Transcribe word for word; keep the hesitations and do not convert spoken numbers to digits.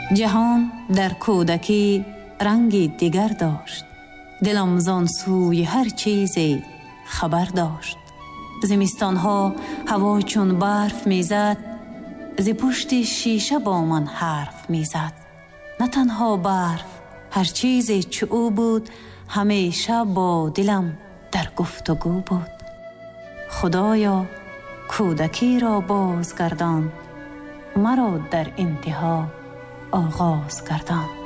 جهان در کودکی رنگی دیگر داشت. دلم زان سوی هر چیزی خبر داشت. زمستان ها هوا چون برف میزد، ز پشت شیشه با من حرف میزد. نه تنها برف، هر چیزی چو او بود، همیشه با دلم در گفتگو بود. خدایا کودکی را بازگردان، مرا در انتها آغاز گردان.